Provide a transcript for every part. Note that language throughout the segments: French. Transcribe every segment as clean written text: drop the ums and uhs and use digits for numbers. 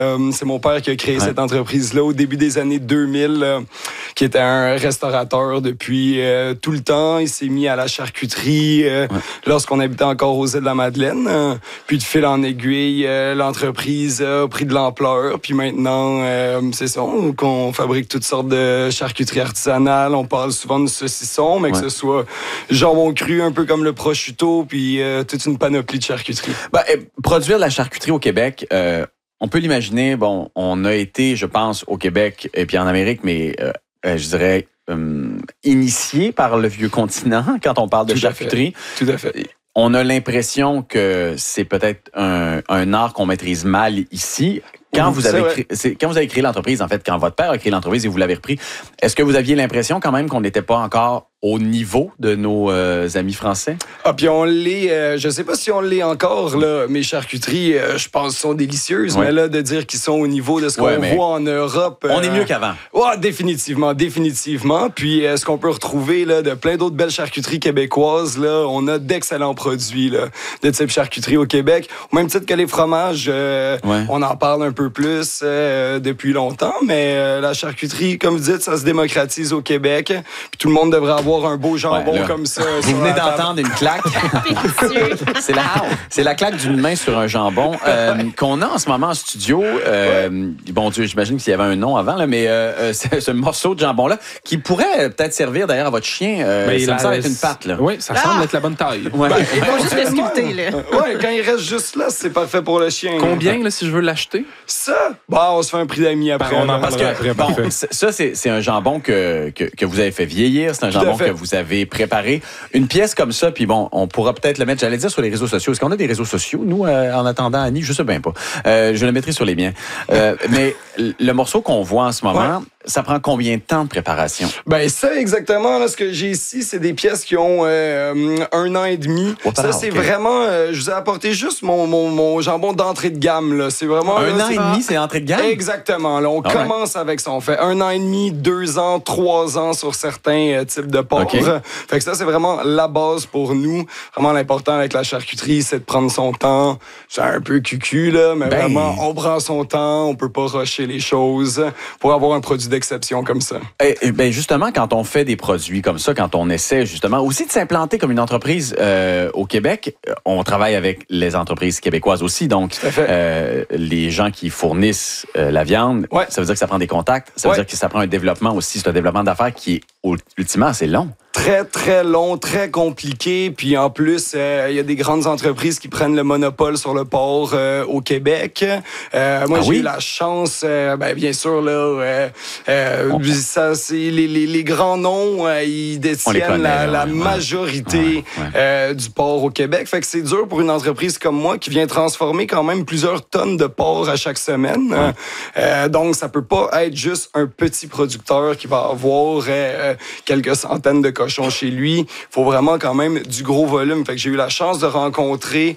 C'est mon père qui a créé cette entreprise-là au début des années 2000, qui était un restaurateur depuis tout le temps. Il s'est mis à la charcuterie lorsqu'on habitait encore aux îles de la Madeleine. Puis de fil en aiguille, l'entreprise a pris de l'ampleur. Puis maintenant, c'est ça, qu'on fabrique toutes sortes de charcuterie artisanale. On parle souvent de saucisson, mais que ce soit jambon cru, un peu comme le prosciutto, puis toute une panoplie de charcuterie. Produire de la charcuterie au Québec... on peut l'imaginer, bon, on a été, je pense, au Québec et puis en Amérique, mais je dirais initié par le vieux continent quand on parle de charcuterie. Tout à fait. On a l'impression que c'est peut-être un art qu'on maîtrise mal ici. Quand vous avez créé l'entreprise, en fait, quand votre père a créé l'entreprise et vous l'avez repris, est-ce que vous aviez l'impression quand même qu'on n'était pas encore au niveau de nos amis français? Ah, puis on l'est, je sais pas si on l'est encore, là. Mes charcuteries, je pense, sont délicieuses, mais là, de dire qu'ils sont au niveau de ce qu'on voit en Europe... on est mieux qu'avant. Ouais, définitivement. Puis, ce qu'on peut retrouver, là, de plein d'autres belles charcuteries québécoises, là, on a d'excellents produits, là, de type charcuterie au Québec. Au même titre que les fromages, on en parle un peu plus depuis longtemps, mais la charcuterie, comme vous dites, ça se démocratise au Québec. Puis tout le monde devrait avoir un beau jambon comme ça. Vous venez d'entendre une claque. c'est la claque d'une main sur un jambon qu'on a en ce moment en studio. Bon Dieu, j'imagine qu'il y avait un nom avant, là, mais c'est ce morceau de jambon-là qui pourrait peut-être servir d'ailleurs à votre chien. Ça me semble être une patte. Là. Oui, ça semble être la bonne taille. Il faut juste le sculpter. Là. Quand il reste juste là, c'est parfait pour le chien. Combien, là, si je veux l'acheter? Ça? On se fait un prix d'amis après. On en parlera après. Bon, ça, c'est un jambon que vous avez fait vieillir. C'est un jambon que vous avez préparé. Une pièce comme ça, puis bon, on pourra peut-être le mettre, j'allais dire, sur les réseaux sociaux. Est-ce qu'on a des réseaux sociaux, nous, en attendant Annie? Je sais bien pas. Je le mettrai sur les miens. Mais le morceau qu'on voit en ce moment, ça prend combien de temps de préparation? Ça, exactement. Là, ce que j'ai ici, c'est des pièces qui ont 1 an et demi. Ça, c'est vraiment... je vous ai apporté juste mon jambon d'entrée de gamme. Là. C'est vraiment... 1 an et demi, c'est entrée de gamme? Exactement. Là, on commence avec ça. On fait 1 an et demi, 2 ans, 3 ans sur certains types de porc. Fait que ça, c'est vraiment la base pour nous. Vraiment, l'important avec la charcuterie, c'est de prendre son temps. C'est un peu cucu, là, mais vraiment, on prend son temps. On peut pas rusher les choses pour avoir un produit d'exception comme ça. Justement, quand on fait des produits comme ça, quand on essaie justement aussi de s'implanter comme une entreprise au Québec, on travaille avec les entreprises québécoises aussi. Donc, les gens qui fournissent la viande, ça veut dire que ça prend des contacts. Ça veut dire que ça prend un développement aussi. C'est un développement d'affaires qui est ultimement assez long. Très, très long, très compliqué. Puis en plus, il y a des grandes entreprises qui prennent le monopole sur le porc au Québec. Moi, j'ai eu la chance, bien sûr, là, ça, c'est les grands noms, ils détiennent la majorité du porc au Québec. Fait que c'est dur pour une entreprise comme moi qui vient transformer quand même plusieurs tonnes de porc à chaque semaine. Donc, ça peut pas être juste un petit producteur qui va avoir quelques centaines de cochons chez lui. Il faut vraiment quand même du gros volume. Fait que j'ai eu la chance de rencontrer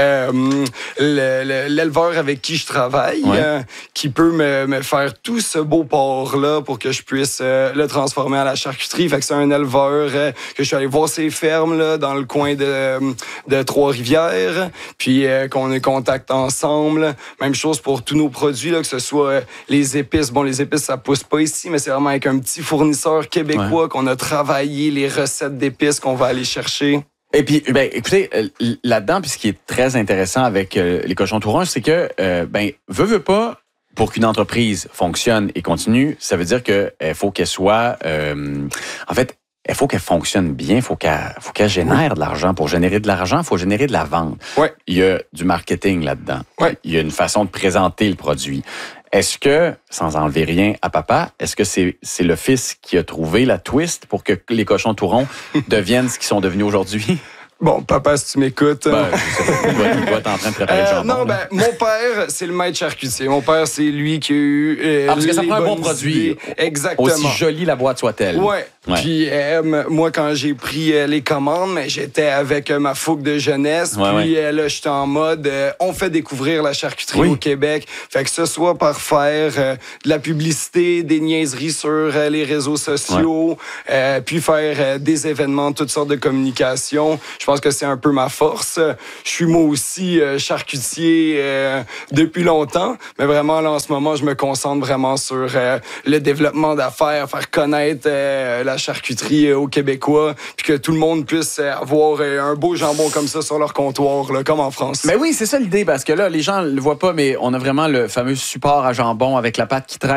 l'éleveur avec qui je travaille, qui peut me faire tout ce beau porc-là pour que je puisse le transformer à la charcuterie. Fait que c'est un éleveur que je suis allé voir ses fermes là, dans le coin de Trois-Rivières, puis qu'on est contact ensemble. Même chose pour tous nos produits, là, que ce soit les épices. Bon, les épices, ça pousse pas ici, mais c'est vraiment avec un petit fournisseur québécois qu'on a travaillé les recettes d'épices qu'on va aller chercher. Et puis, écoutez, là-dedans, puis ce qui est très intéressant avec les cochons Touron, c'est que, veut pas, pour qu'une entreprise fonctionne et continue, ça veut dire qu'il faut qu'elle soit, en fait, il faut qu'elle fonctionne bien, il faut qu'elle génère de l'argent. Pour générer de l'argent, il faut générer de la vente. Il y a du marketing là-dedans. Il y a une façon de présenter le produit. Est-ce que, sans enlever rien à papa, est-ce que c'est le fils qui a trouvé la twist pour que les cochons Touron deviennent ce qu'ils sont devenus aujourd'hui? Bon, papa, si tu m'écoutes... il doit être en train de préparer le jambon. Non, mon père, c'est le maître charcutier. Mon père, c'est lui qui a eu... parce que ça prend un bon produit. Exactement. Aussi jolie la boîte soit-elle. Puis moi, quand j'ai pris les commandes, j'étais avec ma fougue de jeunesse. Puis là, j'étais en mode, on fait découvrir la charcuterie au Québec. Fait que ce soit par faire de la publicité, des niaiseries sur les réseaux sociaux, puis faire des événements, toutes sortes de communications. Je pense que c'est un peu ma force. Je suis moi aussi charcutier depuis longtemps, mais vraiment, là, en ce moment, je me concentre vraiment sur le développement d'affaires, faire connaître la charcuterie aux Québécois, puis que tout le monde puisse avoir un beau jambon comme ça sur leur comptoir, là, comme en France. Mais oui, c'est ça l'idée, parce que là, les gens ne le voient pas, mais on a vraiment le fameux support à jambon avec la pâte qui traîne.